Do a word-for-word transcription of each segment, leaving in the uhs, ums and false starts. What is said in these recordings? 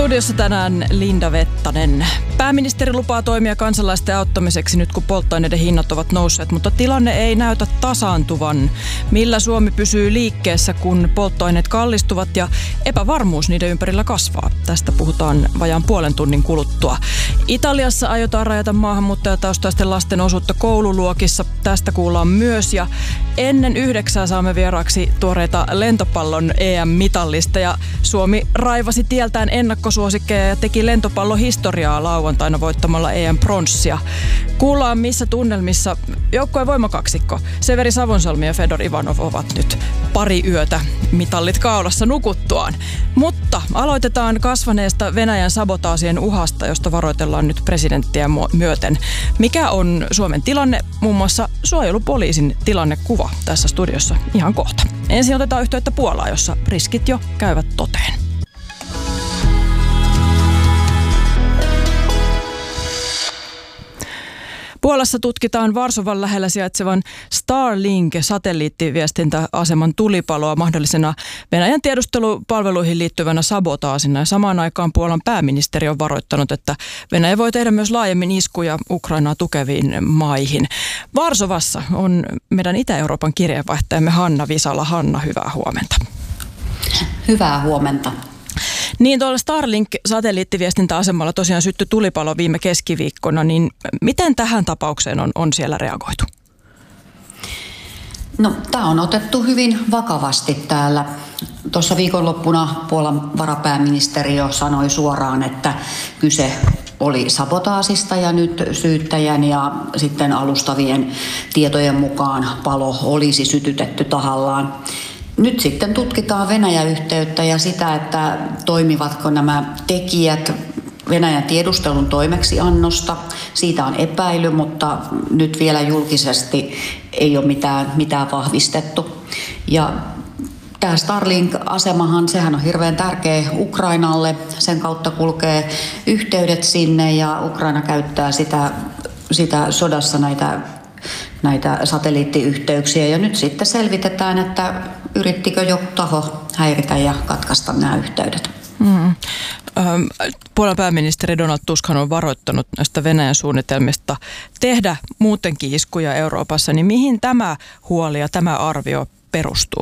Studiossa tänään Linda Vettanen. Pääministeri lupaa toimia kansalaisten auttamiseksi nyt kun polttoaineiden hinnat ovat nousseet, mutta tilanne ei näytä tasaantuvan. Millä Suomi pysyy liikkeessä, kun polttoaineet kallistuvat ja epävarmuus niiden ympärillä kasvaa? Tästä puhutaan vajaan puolen tunnin kuluttua. Italiassa aiotaan rajata maahanmuuttajataustaisten lasten osuutta koululuokissa. Tästä kuullaan myös ja ennen yhdeksää saamme vieraksi tuoreita lentopallon E M-mitallista ja Suomi raivasi tieltään ennakkosuosikkeja ja teki lentopallohistoriaa lauantaina voittamalla E M-pronssia. Kuullaan missä tunnelmissa joukkueen voimakaksikko Severi Savonsalmi ja Fedor Ivanov ovat nyt pari yötä mitallit kaulassa nukuttuaan. Mutta aloitetaan kasvaneesta Venäjän sabotaasien uhasta, josta varoitellaan nyt presidenttiä myöten. Mikä on Suomen tilanne? Muun muassa suojelupoliisin tilannekuva tässä studiossa ihan kohta. Ensin otetaan yhteyttä Puolaan, jossa riskit jo käyvät toteen. Puolassa tutkitaan Varsovan lähellä sijaitsevan Starlink-satelliittiviestintäaseman tulipaloa mahdollisena Venäjän tiedustelupalveluihin liittyvänä sabotaasina. Ja samaan aikaan Puolan pääministeri on varoittanut, että Venäjä voi tehdä myös laajemmin iskuja Ukrainaa tukeviin maihin. Varsovassa on meidän Itä-Euroopan kirjeenvaihtajamme Hanna Visala. Hanna, hyvää huomenta. Hyvää huomenta. Niin, tuolla Starlink-satelliittiviestintäasemalla tosiaan syttyi tulipalo viime keskiviikkona, niin miten tähän tapaukseen on, on siellä reagoitu? No, tämä on otettu hyvin vakavasti täällä. Tuossa viikonloppuna Puolan varapääministeri jo sanoi suoraan, että kyse oli sabotaasista ja nyt syyttäjän ja sitten alustavien tietojen mukaan palo olisi sytytetty tahallaan. Nyt sitten tutkitaan Venäjä-yhteyttä ja sitä, että toimivatko nämä tekijät Venäjän tiedustelun toimeksiannosta. Siitä on epäily, mutta nyt vielä julkisesti ei ole mitään, mitään vahvistettu. Ja tämä Starlink-asemahan, sehän on hirveän tärkeä Ukrainalle. Sen kautta kulkee yhteydet sinne ja Ukraina käyttää sitä, sitä sodassa näitä näitä satelliittiyhteyksiä ja nyt sitten selvitetään, että yrittikö joku taho häiritä ja katkaista nämä yhteydet. Mm. Puolan pääministeri Donald Tusk on varoittanut näistä Venäjän suunnitelmista tehdä muutenkin iskuja Euroopassa, niin mihin tämä huoli ja tämä arvio perustuu?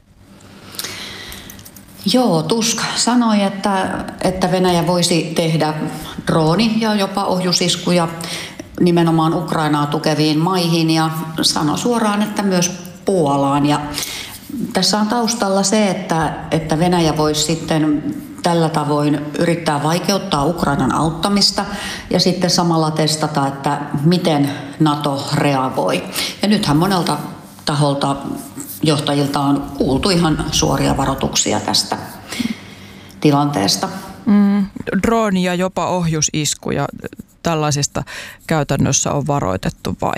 Joo, Tusk sanoi, että, että Venäjä voisi tehdä drooni- ja jopa ohjusiskuja nimenomaan Ukrainaa tukeviin maihin ja sanoi suoraan, että myös Puolaan. Ja tässä on taustalla se, että, että Venäjä voisi sitten tällä tavoin yrittää vaikeuttaa Ukrainan auttamista ja sitten samalla testata, että miten NATO reagoi. Ja nythän monelta taholta johtajilta on kuultu ihan suoria varoituksia tästä tilanteesta. Mm, drooni ja jopa ohjusiskuja. Tällaisista käytännössä on varoitettu vai?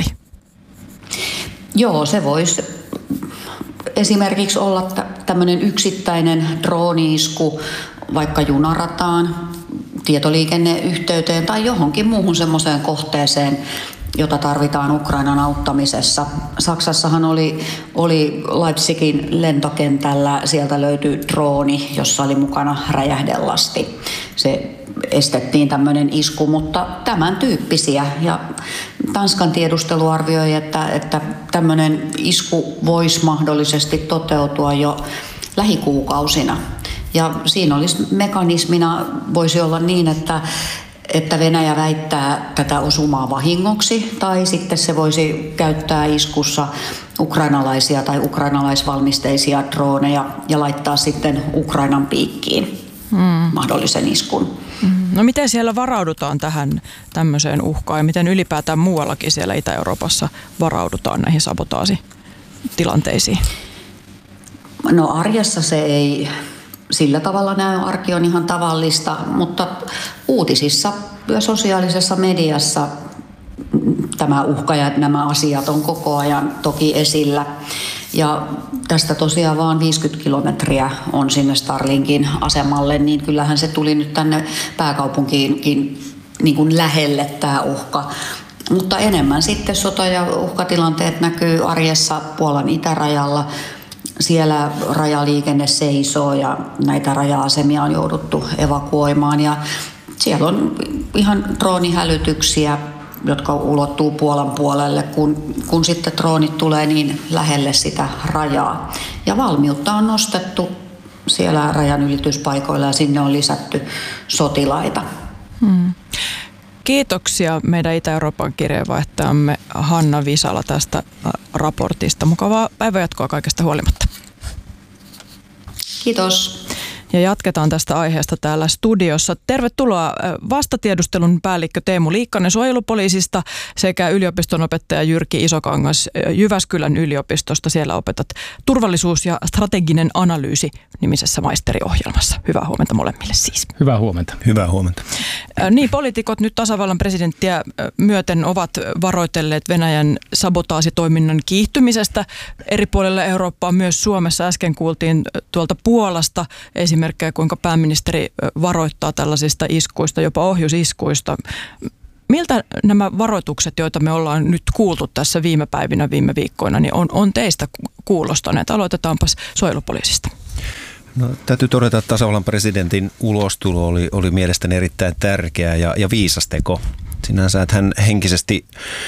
Joo, se voisi esimerkiksi olla tämmöinen yksittäinen drooni-isku vaikka junarataan, tietoliikenneyhteyteen tai johonkin muuhun semmoiseen kohteeseen, jota tarvitaan Ukrainan auttamisessa. Saksassahan oli, oli Leipzigin lentokentällä, sieltä löytyi drooni, jossa oli mukana räjähdelasti. Se estettiin tämmöinen isku, mutta tämän tyyppisiä. Ja Tanskan tiedustelu arvioi, että, että tämmöinen isku voisi mahdollisesti toteutua jo lähikuukausina. Ja siinä olisi mekanismina, voisi olla niin, että että Venäjä väittää tätä osumaa vahingoksi, tai sitten se voisi käyttää iskussa ukrainalaisia tai ukrainalaisvalmisteisia droneja ja laittaa sitten Ukrainan piikkiin mm. mahdollisen iskun. Mm. No miten siellä varaudutaan tähän tämmöiseen uhkaan ja miten ylipäätään muuallakin siellä Itä-Euroopassa varaudutaan näihin sabotaasitilanteisiin? No arjessa se ei sillä tavalla näy, arki on ihan tavallista, mutta uutisissa ja sosiaalisessa mediassa tämä uhka ja nämä asiat on koko ajan toki esillä. Ja tästä tosiaan vaan viisikymmentä kilometriä on sinne Starlinkin asemalle, niin kyllähän se tuli nyt tänne pääkaupunkiinkin niin kuin lähelle tämä uhka. Mutta enemmän sitten sota- ja uhkatilanteet näkyy arjessa Puolan itärajalla. siellä rajaliikenne seisoo ja näitä raja-asemia on jouduttu evakuoimaan ja siellä on ihan droonihälytyksiä, jotka ulottuu Puolan puolelle, kun, kun sitten droonit tulee niin lähelle sitä rajaa. Ja valmiutta on nostettu siellä rajanylityspaikoilla ja sinne on lisätty sotilaita. Hmm. Kiitoksia meidän Itä-Euroopan kirjeenvaihtajamme Hanna Visala tästä raportista. Mukavaa päivänjatkoa kaikesta huolimatta. Kiitos. Ja jatketaan tästä aiheesta täällä studiossa. Tervetuloa vastatiedustelun päällikkö Teemu Liikkanen suojelupoliisista sekä yliopistonopettaja Jyrki Isokangas Jyväskylän yliopistosta. Siellä opetat turvallisuus- ja strateginen analyysi -nimisessä maisteriohjelmassa. Hyvää huomenta molemmille siis. Hyvää huomenta. Hyvää huomenta. Niin, poliitikot nyt tasavallan presidenttiä myöten ovat varoitelleet Venäjän sabotaasitoiminnan kiihtymisestä eri puolilla Eurooppaa, myös Suomessa. Äsken kuultiin tuolta Puolasta esimerkiksi merkkejä, kuinka pääministeri varoittaa tällaisista iskuista, jopa ohjusiskuista. Miltä nämä varoitukset, joita me ollaan nyt kuultu tässä viime päivinä, viime viikkoina, niin on, on teistä kuulostaneet? Aloitetaanpas suojelupoliisista. No, täytyy todeta, että tasavallan presidentin ulostulo oli, oli mielestäni erittäin tärkeä ja, ja viisas teko. Sinänsä, että hän henkisesti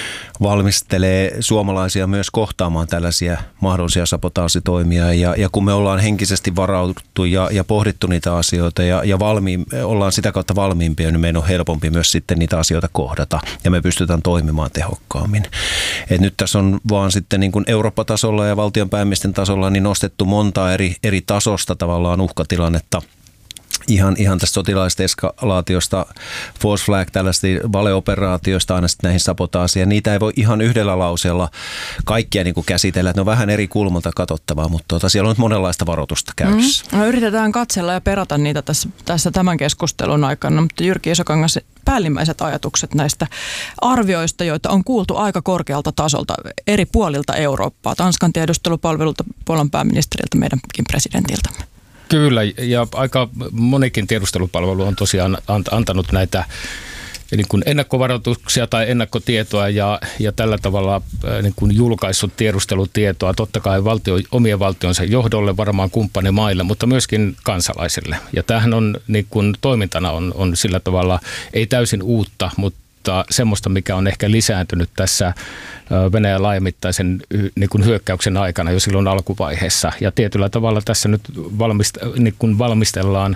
valmistelee suomalaisia myös kohtaamaan tällaisia mahdollisia sabotaasitoimia. Ja, ja kun me ollaan henkisesti varauduttu ja, ja pohdittu niitä asioita ja, ja valmiin, ollaan sitä kautta valmiimpia, niin meidän on helpompi myös sitten niitä asioita kohdata ja me pystytään toimimaan tehokkaammin. Et nyt tässä on vaan sitten niin kuin Eurooppa-tasolla ja valtionpäämiesten tasolla niin nostettu monta eri, eri tasosta tavallaan uhkatilannetta. Ihan, ihan tästä sotilaallisesta eskalaatiosta, false flag, tällaista valeoperaatioista aina sitten näihin sabotaasiin. Niitä ei voi ihan yhdellä lauseella kaikkia niin kuin käsitellä. Ne on vähän eri kulmalta katsottavaa, mutta tuota, siellä on nyt monenlaista varoitusta käynnissä. Mm-hmm. No, yritetään katsella ja perata niitä tässä, tässä tämän keskustelun aikana, mutta Jyrki Isokangas, päällimmäiset ajatukset näistä arvioista, joita on kuultu aika korkealta tasolta eri puolilta Eurooppaa, Tanskan tiedustelupalvelulta, Puolan pääministeriltä, meidänkin presidentiltämme. Kyllä, ja aika monikin tiedustelupalvelu on tosiaan antanut näitä niin kuin ennakkovaroituksia tai ennakkotietoa ja, ja tällä tavalla niin kuin julkaissut tiedustelutietoa totta kai valtio, omien valtionsa johdolle, varmaan kumppanimaille, mutta myöskin kansalaisille. Ja tämähän on niin kuin toimintana on, on sillä tavalla ei täysin uutta, mutta semmoista, mikä on ehkä lisääntynyt tässä Venäjän laajamittaisen niin kuin hyökkäyksen aikana jo silloin alkuvaiheessa. Ja tietyllä tavalla tässä nyt valmist, niin kuin valmistellaan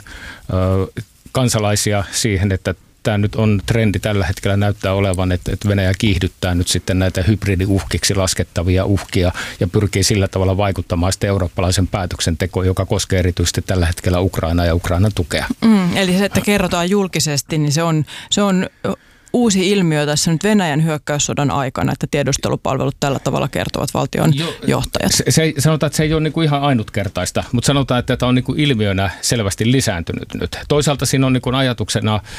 kansalaisia siihen, että tämä nyt on trendi tällä hetkellä näyttää olevan, että Venäjä kiihdyttää nyt sitten näitä hybridiuhkiksi laskettavia uhkia ja pyrkii sillä tavalla vaikuttamaan sitten eurooppalaisen päätöksentekoon, joka koskee erityisesti tällä hetkellä Ukrainaa ja Ukrainan tukea. Mm, eli se, että kerrotaan julkisesti, niin se on, se on uusi ilmiö tässä nyt Venäjän hyökkäyssodan aikana, että tiedustelupalvelut tällä tavalla kertovat valtion jo, johtajat. Se, se, sanotaan, että se ei ole niin kuin ihan ainutkertaista, mutta sanotaan, että tämä on niin kuin ilmiönä selvästi lisääntynyt nyt. Toisaalta siinä on niin kuin ajatuksena äh,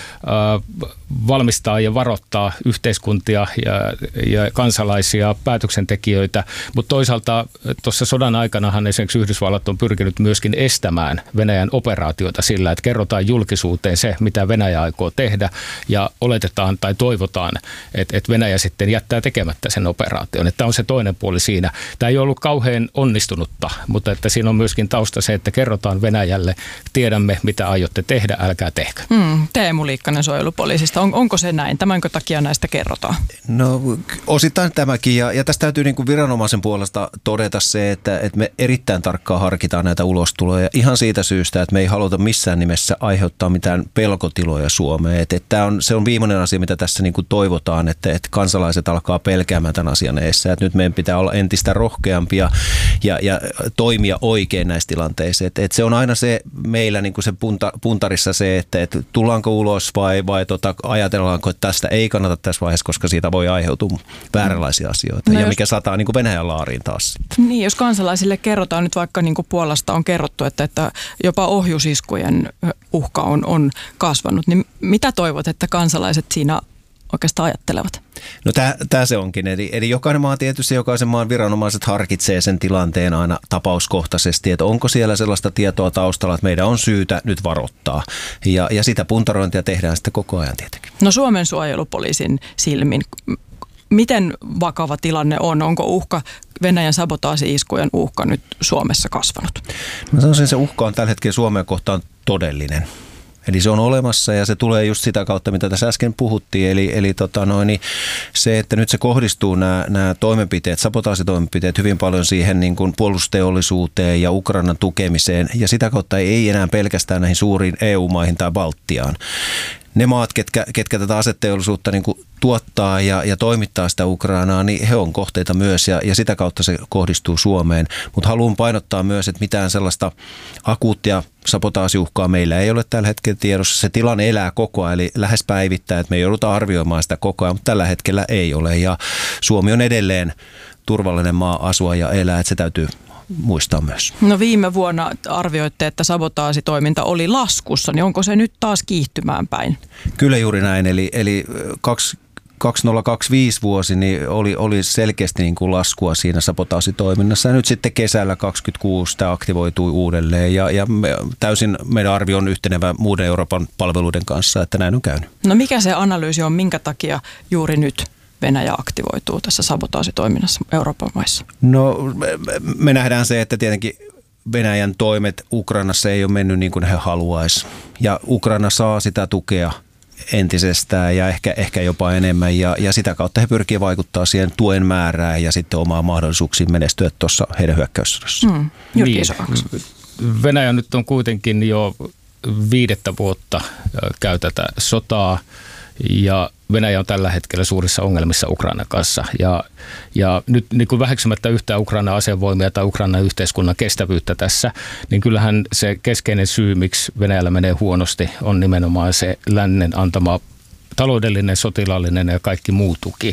valmistaa ja varoittaa yhteiskuntia ja, ja kansalaisia, päätöksentekijöitä, mutta toisaalta tuossa sodan aikanahan esimerkiksi Yhdysvallat on pyrkinyt myöskin estämään Venäjän operaatioita sillä, että kerrotaan julkisuuteen se, mitä Venäjä aikoo tehdä ja oletetaan tai toivotaan, että, että Venäjä sitten jättää tekemättä sen operaation. Tämä on se toinen puoli siinä. Tämä ei ollut kauhean onnistunutta, mutta että siinä on myöskin tausta se, että kerrotaan Venäjälle, tiedämme mitä aiotte tehdä, älkää tehkö. Hmm, Teemu Liikkanen suojelupoliisista. On, onko se näin? Tämänkö takia näistä kerrotaan? No osittain tämäkin ja, ja tästä täytyy niin kuin viranomaisen puolesta todeta se, että, että me erittäin tarkkaan harkitaan näitä ulostuloja ihan siitä syystä, että me ei haluta missään nimessä aiheuttaa mitään pelkotiloja Suomeen. Että, että tämä on, se on viimeinen asia, mitä tässä niin kuin toivotaan, että, että kansalaiset alkaa pelkäämään tämän asian edessä. Että nyt meidän pitää olla entistä rohkeampia ja, ja toimia oikein näissä tilanteissa. Että, että se on aina se meillä niin kuin se punta, puntarissa se, että, että tullaanko ulos vai, vai tota, ajatellaanko, että tästä ei kannata tässä vaiheessa, koska siitä voi aiheutua vääränlaisia asioita. No ja jos, mikä sataa niin kuin Venäjän laariin taas sitten. Niin, jos kansalaisille kerrotaan nyt vaikka niin kuin Puolasta on kerrottu, että, että jopa ohjusiskujen uhka on, on kasvanut, niin mitä toivot, että kansalaiset siinä oikeastaan ajattelevat? No tämä se onkin. Eli, eli jokainen maa tietysti, jokaisen maan viranomaiset harkitsee sen tilanteen aina tapauskohtaisesti, että onko siellä sellaista tietoa taustalla, että meidän on syytä nyt varoittaa. Ja, ja sitä puntarointia tehdään sitten koko ajan tietenkin. No Suomen suojelupoliisin silmin, miten vakava tilanne on? Onko uhka, Venäjän sabotaasi-iskujen uhka nyt Suomessa kasvanut? Mä sanoisin, että se uhka on tällä hetkellä Suomeen kohtaan todellinen. Eli se on olemassa ja se tulee just sitä kautta, mitä tässä äsken puhuttiin. Eli, eli tota noin, se, että nyt se kohdistuu nämä, nämä toimenpiteet, sabotaasitoimenpiteet hyvin paljon siihen niin kuin puolustusteollisuuteen ja Ukrainan tukemiseen. Ja sitä kautta ei enää pelkästään näihin suuriin E U-maihin tai Baltiaan. Ne maat, ketkä, ketkä tätä aseteollisuutta niin kuin tuottaa ja, ja toimittaa sitä Ukrainaa, niin he on kohteita myös ja, ja sitä kautta se kohdistuu Suomeen. Mutta haluan painottaa myös, että mitään sellaista akuuttia sabotaasiuhkaa meillä ei ole tällä hetkellä tiedossa. Se tilanne elää koko ajan, eli lähes päivittäin, että me joudutaan arvioimaan sitä koko ajan, mutta tällä hetkellä ei ole. Ja Suomi on edelleen turvallinen maa asua ja elää, että se täytyy muistaa myös. No viime vuonna arvioitte, että sabotaasitoiminta oli laskussa, niin onko se nyt taas kiihtymään päin? Kyllä juuri näin, eli, eli kaksituhattakaksikymmentäviisi vuosi niin oli, oli selkeästi niin kuin laskua siinä sabotaasitoiminnassa ja nyt sitten kesällä kaksikymmentäkuusi tämä aktivoitui uudelleen ja, ja me, täysin meidän arvio on yhtenevä muiden Euroopan palveluiden kanssa, että näin on käynyt. No mikä se analyysi on, minkä takia juuri nyt Venäjä aktivoituu tässä sabotaasitoiminnassa Euroopan maissa? No me, me nähdään se, että tietenkin Venäjän toimet Ukrainassa ei ole mennyt niin kuin he haluaisivat. Ja Ukraina saa sitä tukea entisestään ja ehkä, ehkä jopa enemmän. Ja, ja sitä kautta he pyrkivät vaikuttaa siihen tuen määrään ja sitten omaan mahdollisuuksiin menestyä tuossa heidän hyökkäyssodassa. Mm. Jyrki Isokangas. Venäjä nyt on kuitenkin jo viidettä vuotta käy tätä sotaa. Ja Venäjä on tällä hetkellä suurissa ongelmissa Ukrainan kanssa. Ja, ja nyt niin kuin väheksymättä yhtään Ukrainan asevoimia tai Ukrainan yhteiskunnan kestävyyttä tässä, niin kyllähän se keskeinen syy, miksi Venäjällä menee huonosti, on nimenomaan se lännen antama taloudellinen, sotilaallinen ja kaikki muu tuki.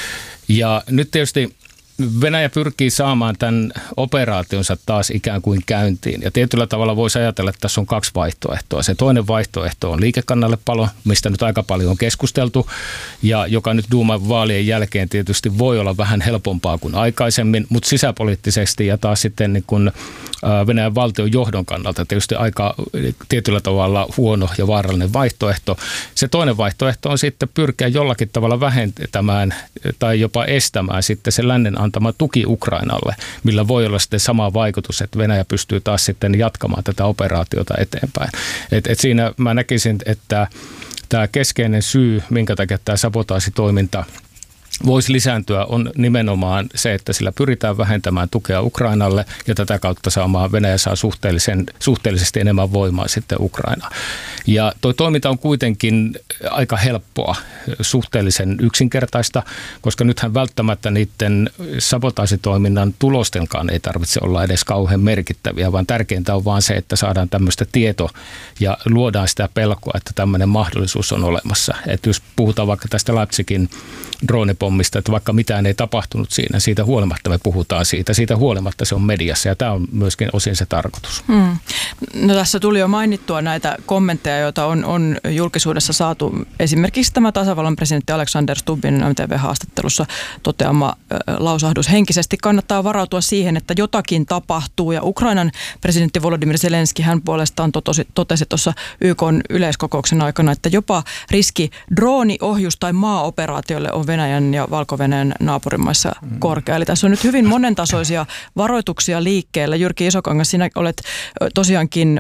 Ja nyt tietysti Venäjä pyrkii saamaan tämän operaationsa taas ikään kuin käyntiin. Ja tietyllä tavalla voisi ajatella, että tässä on kaksi vaihtoehtoa. Se toinen vaihtoehto on liikekannallepalo, mistä nyt aika paljon on keskusteltu. Ja joka nyt Duuman vaalien jälkeen tietysti voi olla vähän helpompaa kuin aikaisemmin. Mutta sisäpoliittisesti ja taas sitten niin kuin Venäjän valtion johdon kannalta tietysti aika tietyllä tavalla huono ja vaarallinen vaihtoehto. Se toinen vaihtoehto on sitten pyrkiä jollakin tavalla vähentämään tai jopa estämään sitten se lännen antama tuki Ukrainalle, millä voi olla sitten sama vaikutus, että Venäjä pystyy taas sitten jatkamaan tätä operaatiota eteenpäin. Et, et siinä mä näkisin, että tämä keskeinen syy, minkä takia tämä sabotaasitoiminta voisi lisääntyä, on nimenomaan se, että sillä pyritään vähentämään tukea Ukrainalle ja tätä kautta saamaan Venäjä saa suhteellisen, suhteellisesti enemmän voimaa sitten Ukrainaan. Ja tuo toiminta on kuitenkin aika helppoa, suhteellisen yksinkertaista, koska nythän välttämättä niiden sabotaasitoiminnan tulostenkaan ei tarvitse olla edes kauhean merkittäviä, vaan tärkeintä on vaan se, että saadaan tämmöistä tieto ja luodaan sitä pelkoa, että tämmöinen mahdollisuus on olemassa. Että jos puhutaan vaikka tästä Leipzigin droonipommista, että vaikka mitään ei tapahtunut siinä, siitä huolimatta me puhutaan siitä, siitä huolimatta se on mediassa ja tämä on myöskin osin se tarkoitus. Hmm. No tässä tuli jo mainittua näitä kommentteja, joita on, on julkisuudessa saatu. Esimerkiksi tämä tasavallan presidentti Alexander Stubbin M T V-haastattelussa toteama äh, lausahdus. Henkisesti kannattaa varautua siihen, että jotakin tapahtuu ja Ukrainan presidentti Volodymyr Zelenski hän puolestaan totesi, totesi tuossa Y K:n yleiskokouksen aikana, että jopa riski drooni-, ohjus- tai maa-operaatiolle on Venäjän ja Valko-Venäjän naapurimaissa korkea. Eli tässä on nyt hyvin monentasoisia varoituksia liikkeellä. Jyrki Isokangas, sinä olet tosiaankin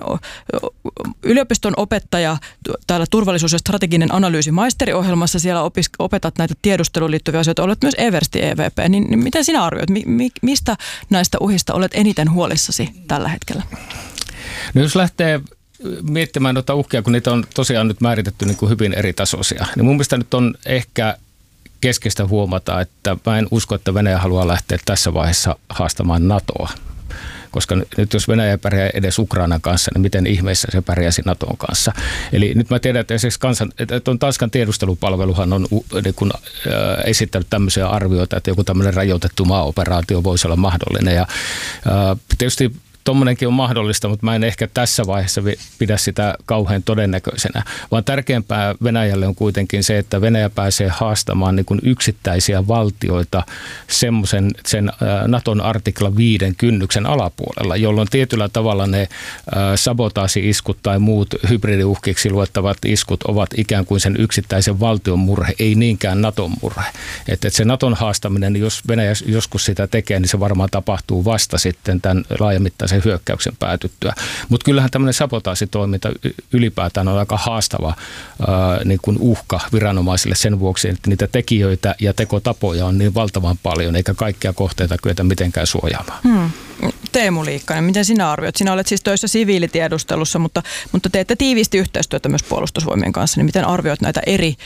yliopiston opettaja täällä turvallisuus- ja strateginen analyysi maisteriohjelmassa. Siellä opisk- opetat näitä tiedusteluun liittyviä asioita. Olet myös Eversti E V P. Niin, niin miten sinä arvioit? Mi- mi- mistä näistä uhista olet eniten huolissasi tällä hetkellä? No jos lähtee miettimään noita uhkia, kun niitä on tosiaan nyt määritetty niin kuin hyvin eri tasoisia, niin mun mielestä nyt on ehkä keskeistä huomata, että mä en usko, että Venäjä haluaa lähteä tässä vaiheessa haastamaan NATOa. Koska nyt jos Venäjä pärjää edes Ukrainan kanssa, niin miten ihmeessä se pärjäisi NATOn kanssa. Eli nyt mä tiedän, että esimerkiksi kansan, että Tanskan tiedustelupalveluhan on niin kun, äh, esittänyt tämmöisiä arvioita, että joku tämmöinen rajoitettu maaoperaatio voisi olla mahdollinen. Ja äh, tietysti tuommoinenkin on mahdollista, mutta mä en ehkä tässä vaiheessa pidä sitä kauhean todennäköisenä, vaan tärkeämpää Venäjälle on kuitenkin se, että Venäjä pääsee haastamaan niin kuin yksittäisiä valtioita semmoisen sen Naton artikla viiden kynnyksen alapuolella, jolloin tietyllä tavalla ne sabotaasi-iskut tai muut hybridiuhkiksi luettavat iskut ovat ikään kuin sen yksittäisen valtion murhe, ei niinkään Naton murhe. Että et se Naton haastaminen, jos Venäjä joskus sitä tekee, niin se varmaan tapahtuu vasta sitten tämän laajamittaisen hyökkäyksen päätyttyä. Mutta kyllähän tämmöinen sabotaasitoiminta ylipäätään on aika haastava ää, niin kuin uhka viranomaisille sen vuoksi, että niitä tekijöitä ja tekotapoja on niin valtavan paljon, eikä kaikkia kohteita kyetä mitenkään suojaamaan. Hmm. Teemu Liikkanen, miten sinä arvioit? Sinä olet siis töissä siviilitiedustelussa, mutta, mutta teette tiiviisti yhteistyötä myös puolustusvoimien kanssa. Niin miten arvioit näitä eri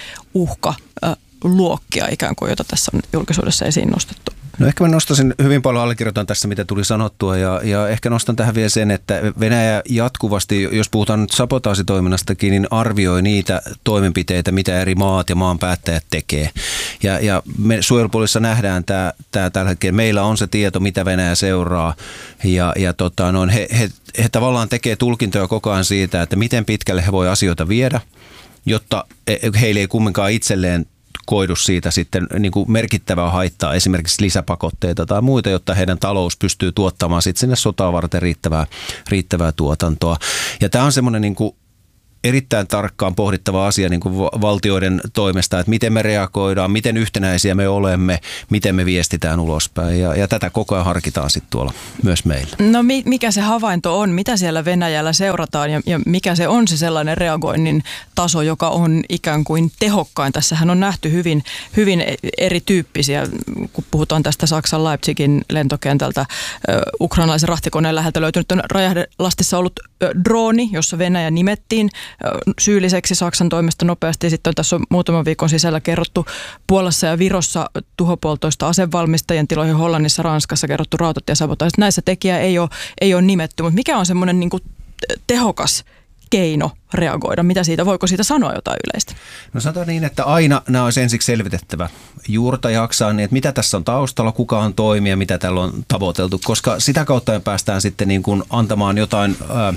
uhkaluokkia ikään kuin, joita tässä on julkisuudessa esiin nostettu? No ehkä mä nostaisin, hyvin paljon allekirjoitan tässä, mitä tuli sanottua, ja, ja ehkä nostan tähän vielä sen, että Venäjä jatkuvasti, jos puhutaan nyt sabotaasitoiminnastakin, niin arvioi niitä toimenpiteitä, mitä eri maat ja maan päättäjät tekee. Ja, ja me suojelupoliisissa nähdään tämä, tämä tällä hetkellä. Meillä on se tieto, mitä Venäjä seuraa, ja, ja tota, no, he, he, he tavallaan tekee tulkintoja koko ajan siitä, että miten pitkälle he voi asioita viedä, jotta heille ei kumminkaan itselleen koidu siitä sitten niin kuin merkittävää haittaa, esimerkiksi lisäpakotteita tai muita, jotta heidän talous pystyy tuottamaan sitten sinne sotaa varten riittävää, riittävää tuotantoa. Ja tämä on semmoinen niin kuin erittäin tarkkaan pohdittava asia niin kuin valtioiden toimesta, että miten me reagoidaan, miten yhtenäisiä me olemme, miten me viestitään ulospäin. Ja, ja tätä koko ajan harkitaan sitten tuolla myös meillä. No mikä se havainto on, mitä siellä Venäjällä seurataan ja, ja mikä se on se sellainen reagoinnin taso, joka on ikään kuin tehokkain? Tässähän on nähty hyvin, hyvin erityyppisiä, kun puhutaan tästä Saksan Leipzigin lentokentältä. Ukrainalaisen rahtikoneen läheltä löytynyt on räjähdelastissa ollut drooni, jossa Venäjä nimettiin syylliseksi Saksan toimesta nopeasti. Sitten on tässä on muutaman viikon sisällä kerrottu Puolassa ja Virossa tuhopoltoista asevalmistajien tiloihin, Hollannissa, Ranskassa kerrottu rautatiesabotaasi. Näissä tekijää ei ole, ei ole nimetty, mutta mikä on semmoinen niin kuin tehokas keino reagoida? Mitä siitä, voiko siitä sanoa jotain yleistä? No sanotaan niin, että aina nämä olisi ensiksi selvitettävä juurta jaksaa, niin että mitä tässä on taustalla, kuka on toimija, mitä tällä on tavoiteltu, koska sitä kautta me päästään sitten niin kuin antamaan jotain... Ää,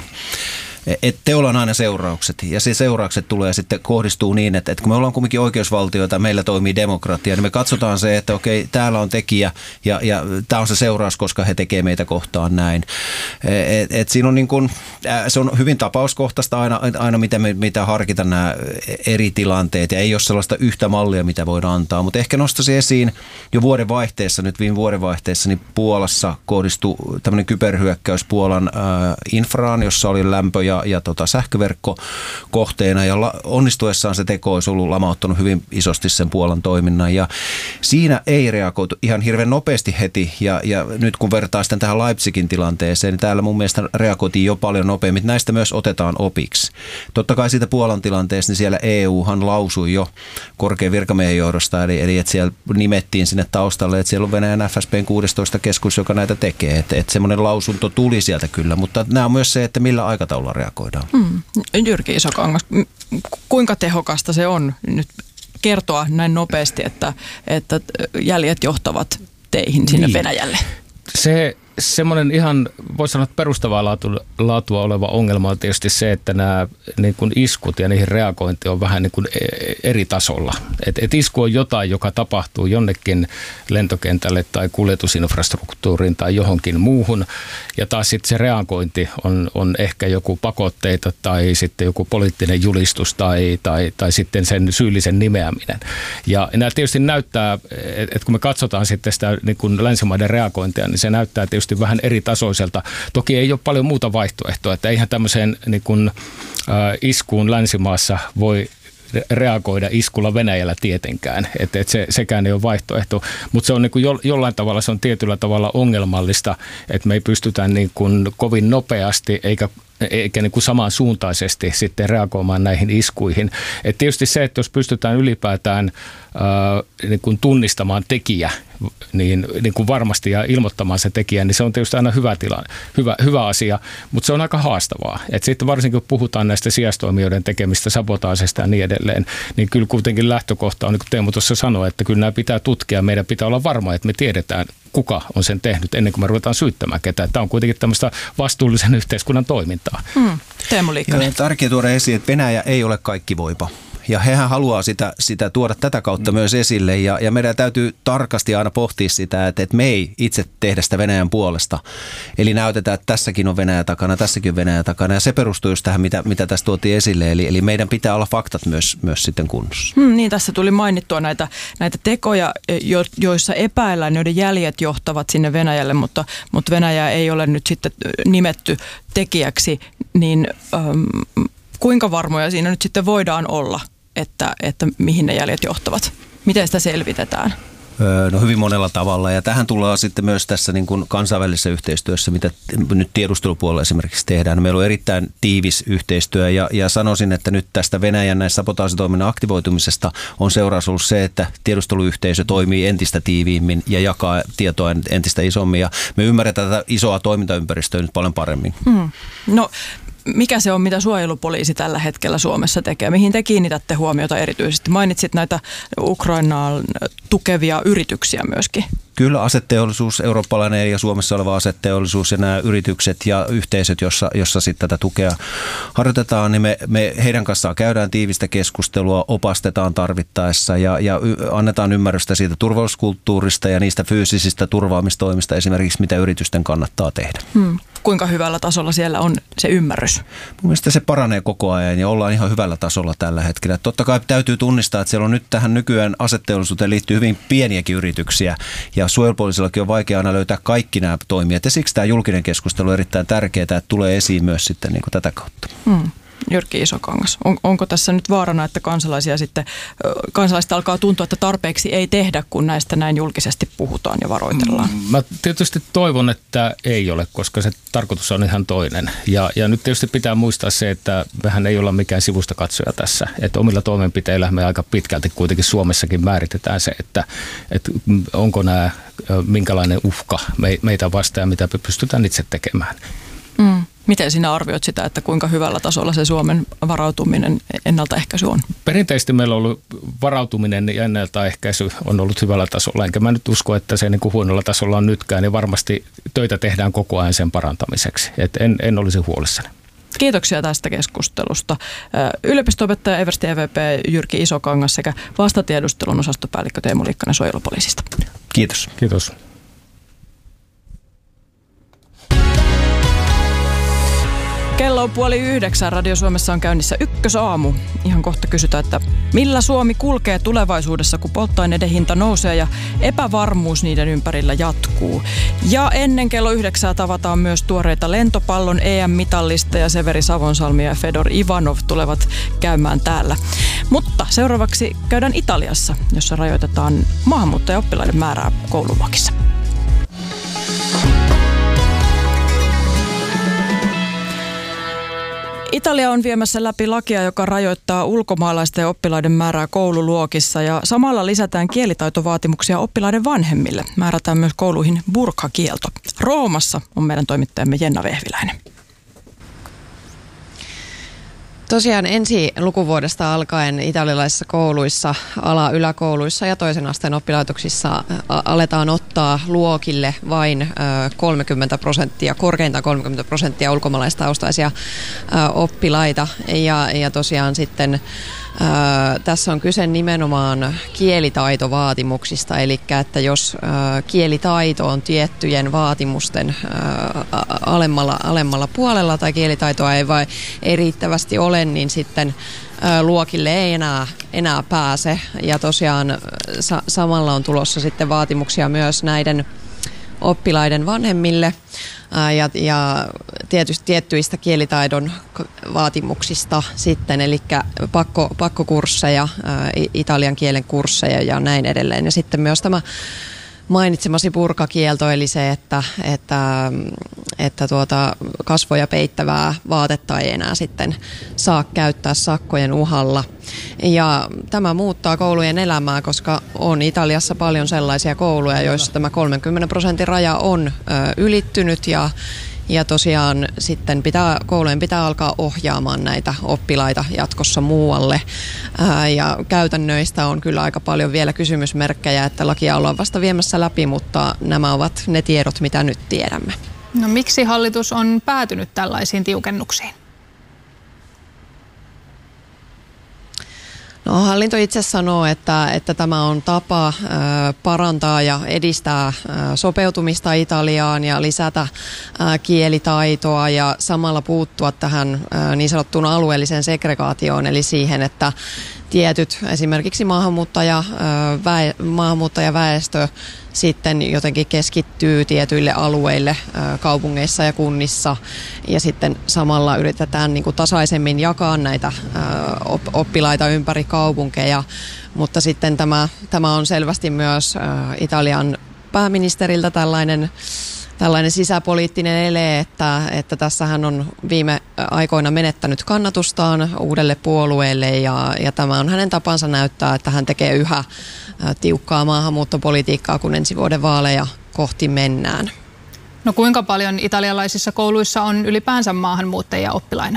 että teolla on aina seuraukset, ja se seuraukset tulee sitten kohdistuu niin, että, että kun me ollaan kuitenkin oikeusvaltioita, meillä toimii demokratia, niin me katsotaan se, että okei, täällä on tekijä, ja, ja tämä on se seuraus, koska he tekee meitä kohtaan näin. Et, et siinä on niin kuin, se on hyvin tapauskohtaista aina, aina mitä, me, mitä harkita nämä eri tilanteet, ja ei ole sellaista yhtä mallia, mitä voidaan antaa, mutta ehkä nostaisin esiin jo vuodenvaihteessa, nyt viime vuodenvaihteessa, niin Puolassa kohdistui tämmöinen kyberhyökkäys Puolan äh, infraan, jossa oli lämpö ja Ja, ja tota, sähköverkko kohteena, ja la, onnistuessaan se teko olisi ollut lamauttanut hyvin isosti sen Puolan toiminnan, ja siinä ei reagoitu ihan hirveän nopeasti heti, ja, ja nyt kun vertaa sitten tähän Leipzigin tilanteeseen, niin täällä mun mielestä reagoitiin jo paljon nopeammin, näistä myös otetaan opiksi. Totta kai siitä Puolan tilanteesta, niin siellä E Uhan lausui jo korkean virkamiehen johdosta, eli, eli että siellä nimettiin sinne taustalle, että siellä on Venäjän F S B:n kuusitoista keskus, joka näitä tekee, että, että semmoinen lausunto tuli sieltä kyllä, mutta nämä on myös se, että millä aikataululla reagoidaan. Mm. Jyrki Isokangas, kuinka tehokasta se on nyt kertoa näin nopeasti, että, että jäljet johtavat teihin sinne niin Venäjälle? Se semmoinen ihan, voisi sanoa, perustavaa laatu, laatua oleva ongelma on tietysti se, että nämä niin kuin iskut ja niihin reagointi on vähän niin kuin eri tasolla. Et, et isku on jotain, joka tapahtuu jonnekin lentokentälle tai kuljetusinfrastruktuuriin tai johonkin muuhun. Ja taas sitten se reagointi on, on ehkä joku pakotteita tai sitten joku poliittinen julistus tai, tai, tai sitten sen syyllisen nimeäminen. Ja nämä tietysti näyttää, että et kun me katsotaan sitten sitä niin kuin länsimaiden reagointia, niin se näyttää tietysti vähän eri tasoiselta. Toki ei ole paljon muuta vaihtoehtoa, että eihän tämmöiseen niin kuin, äh, iskuun länsimaassa voi reagoida iskulla Venäjällä tietenkään, että et se, sekään ei ole vaihtoehto, mutta se on niin kuin jo, jollain tavalla, se on tietyllä tavalla ongelmallista, että me ei pystytä niin kuin kovin nopeasti eikä eikä niin kuin samansuuntaisesti sitten reagoimaan näihin iskuihin. Et tietysti se, että jos pystytään ylipäätään ää, niin kuin tunnistamaan tekijä niin, niin kuin varmasti ja ilmoittamaan se tekijä, niin se on tietysti aina hyvä, tila, hyvä, hyvä asia, mutta se on aika haastavaa. Et sitten varsinkin kun puhutaan näistä sijaistoimijoiden tekemistä sabotaasesta ja niin edelleen, niin kyllä kuitenkin lähtökohta on, niin kuin Teemu tuossa sanoi, että kyllä nämä pitää tutkia. Meidän pitää olla varma, että me tiedetään, kuka on sen tehnyt ennen kuin me ruvetaan syyttämään ketään. Tämä on kuitenkin tämmöistä vastuullisen yhteiskunnan toimintaa. Hmm. Teemu Liikkanen. On tärkeää tuoda esiin, että Venäjä ei ole kaikki voipa. Ja hehän haluaa sitä, sitä tuoda tätä kautta mm. myös esille ja, ja meidän täytyy tarkasti aina pohtia sitä, että, että me ei itse tehdä sitä Venäjän puolesta. Eli näytetään, että tässäkin on Venäjä takana, tässäkin on Venäjä takana ja se perustuu just tähän, mitä, mitä tässä tuotiin esille. Eli, eli meidän pitää olla faktat myös, myös sitten kunnossa. Hmm, niin, tässä tuli mainittua näitä, näitä tekoja, jo, joissa epäillään, joiden jäljet johtavat sinne Venäjälle, mutta, mutta Venäjä ei ole nyt sitten nimetty tekijäksi, niin ähm, kuinka varmoja siinä nyt sitten voidaan olla, että, että mihin ne jäljet johtavat? Miten sitä selvitetään? No hyvin monella tavalla ja tähän tullaan sitten myös tässä niin kuin kansainvälisessä yhteistyössä, mitä nyt tiedustelupuolella esimerkiksi tehdään. Meillä on erittäin tiivis yhteistyö ja, ja sanoisin, että nyt tästä Venäjän näistä sabotaasitoiminnan aktivoitumisesta on seuraus ollut se, että tiedusteluyhteisö toimii entistä tiiviimmin ja jakaa tietoa entistä isommin ja me ymmärretään tätä isoa toimintaympäristöä nyt paljon paremmin. Hmm. No mikä se on, mitä suojelupoliisi tällä hetkellä Suomessa tekee? Mihin te kiinnitätte huomiota erityisesti? Mainitsit näitä Ukrainaan tukevia yrityksiä myöskin. Kyllä aseteollisuus, eurooppalainen ja Suomessa oleva aseteollisuus ja nämä yritykset ja yhteisöt, jossa, jossa sitten tätä tukea harjoitetaan, niin me, me heidän kanssaan käydään tiivistä keskustelua, opastetaan tarvittaessa ja, ja y, annetaan ymmärrystä siitä turvallisuuskulttuurista ja niistä fyysisistä turvaamistoimista esimerkiksi, mitä yritysten kannattaa tehdä. Hmm. Kuinka hyvällä tasolla siellä on se ymmärrys? Mun mielestä se paranee koko ajan ja ollaan ihan hyvällä tasolla tällä hetkellä. Totta kai täytyy tunnistaa, että siellä on nyt tähän nykyään aseteollisuuteen liittyy hyvin pieniäkin yrityksiä ja suojelupoliisillakin on vaikea aina löytää kaikki nämä toimijat ja siksi tämä julkinen keskustelu on erittäin tärkeää, että tulee esiin myös sitten niin kuin tätä kautta. Hmm. Jyrki Isokangas, on, onko tässä nyt vaarana, että kansalaisia sitten, kansalaista alkaa tuntua, että tarpeeksi ei tehdä, kun näistä näin julkisesti puhutaan ja varoitellaan? Mä tietysti toivon, että ei ole, koska se tarkoitus on ihan toinen. Ja, ja nyt tietysti pitää muistaa se, että mehän ei olla mikään sivusta katsoja tässä. Että omilla toimenpiteillä me aika pitkälti kuitenkin Suomessakin määritetään se, että, että onko nämä, minkälainen uhka meitä vastaan ja mitä me pystytään itse tekemään. Mm. Miten sinä arvioit sitä, että kuinka hyvällä tasolla se Suomen varautuminen, ennaltaehkäisy on? Perinteisesti meillä on ollut varautuminen ja ennaltaehkäisy on ollut hyvällä tasolla, enkä mä nyt usko, että se niin kuin huonolla tasolla on nytkään, niin varmasti töitä tehdään koko ajan sen parantamiseksi. Et en, en olisi huolissani. Kiitoksia tästä keskustelusta. Yliopisto-opettaja Eversti E V P Jyrki Isokangas sekä vastatiedustelun osastopäällikkö Teemu Liikkanen suojelupoliisista. Kiitos. Kiitos. Kello on puoli yhdeksän. Radio Suomessa on käynnissä Ykkösaamu. Ihan kohta kysytään, että millä Suomi kulkee tulevaisuudessa, kun polttoaineiden hinta nousee ja epävarmuus niiden ympärillä jatkuu. Ja ennen kello yhdeksää tavataan myös tuoreita lentopallon E M-mitallista ja Severi Savonsalmi ja Fedor Ivanov tulevat käymään täällä. Mutta seuraavaksi käydään Italiassa, jossa rajoitetaan maahanmuuttajaoppilaiden määrää koululuokissa. Italia on viemässä läpi lakia, joka rajoittaa ulkomaalaisten oppilaiden määrää koululuokissa ja samalla lisätään kielitaitovaatimuksia oppilaiden vanhemmille. Määrätään myös kouluihin burka-kielto. Roomassa on meidän toimittajamme Jenna Vehviläinen. Tosiaan ensi lukuvuodesta alkaen italialaisissa kouluissa, ala- yläkouluissa ja toisen asteen oppilaitoksissa aletaan ottaa luokille vain kolmekymmentä prosenttia, korkeintaan kolmekymmentä prosenttia ulkomaalaistaustaisia oppilaita. Ja, ja tosiaan sitten ää, tässä on kyse nimenomaan kielitaitovaatimuksista, eli että jos ää, kielitaito on tiettyjen vaatimusten ää, alemmalla, alemmalla puolella tai kielitaitoa ei, vai, ei riittävästi ole, niin sitten ä, luokille ei enää, enää pääse. Ja tosiaan sa- samalla on tulossa sitten vaatimuksia myös näiden oppilaiden vanhemmille ää, ja, ja tietysti tiettyistä kielitaidon vaatimuksista sitten, eli pakko, pakkokursseja, ää, italian kielen kursseja ja näin edelleen. Ja sitten myös tämä mainitsemasi purkakielto, eli se, että, että, että tuota kasvoja peittävää vaatetta ei enää sitten saa käyttää sakkojen uhalla. Ja tämä muuttaa koulujen elämää, koska on Italiassa paljon sellaisia kouluja, joissa tämä kolmenkymmenen prosentin raja on ö, ylittynyt ja Ja tosiaan sitten pitää, koulujen pitää alkaa ohjaamaan näitä oppilaita jatkossa muualle. Ää, ja käytännöistä on kyllä aika paljon vielä kysymysmerkkejä, että lakia ollaan vasta viemässä läpi, mutta nämä ovat ne tiedot, mitä nyt tiedämme. No miksi hallitus on päätynyt tällaisiin tiukennuksiin? No, hallinto itse sanoo, että, että tämä on tapa ö, parantaa ja edistää ö, sopeutumista Italiaan ja lisätä ö, kielitaitoa ja samalla puuttua tähän ö, niin sanottuun alueelliseen segregaatioon, eli siihen, että tietyt esimerkiksi maahanmuuttaja, ö, väe, maahanmuuttajaväestö sitten jotenkin keskittyy tietyille alueille ö, kaupungeissa ja kunnissa ja sitten samalla yritetään niin kuin tasaisemmin jakaa näitä ö, oppilaita ympäri kaupunkeja, mutta sitten tämä, tämä on selvästi myös ö, Italian pääministeriltä tällainen Tällainen sisäpoliittinen ele, että, että tässä hän on viime aikoina menettänyt kannatustaan uudelle puolueelle ja, ja tämä on hänen tapansa näyttää, että hän tekee yhä tiukkaa maahanmuuttopolitiikkaa, kun ensi vuoden vaaleja kohti mennään. No kuinka paljon italialaisissa kouluissa on ylipäänsä maahanmuuttajia oppilaina?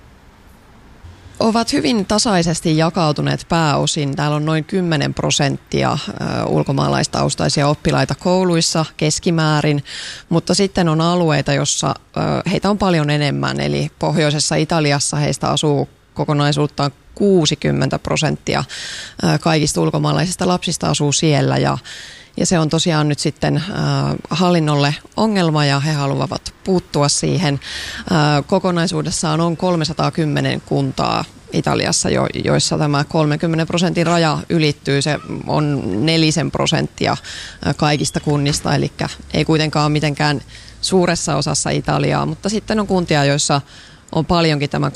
Ovat hyvin tasaisesti jakautuneet pääosin. Täällä on noin kymmenen prosenttia ulkomaalaistaustaisia oppilaita kouluissa keskimäärin, mutta sitten on alueita, jossa heitä on paljon enemmän. Eli pohjoisessa Italiassa heistä asuu kokonaisuuttaan kuusikymmentä prosenttia kaikista ulkomaalaisista lapsista asuu siellä ja Ja se on tosiaan nyt sitten äh, hallinnolle ongelma ja he haluavat puuttua siihen. Äh, kokonaisuudessaan on kolmesataakymmenen kuntaa Italiassa, jo, joissa tämä kolmenkymmenen prosentin raja ylittyy. Se on nelisen prosenttia kaikista kunnista, eli ei kuitenkaan mitenkään suuressa osassa Italiaa, mutta sitten on kuntia, joissa on paljonkin tämä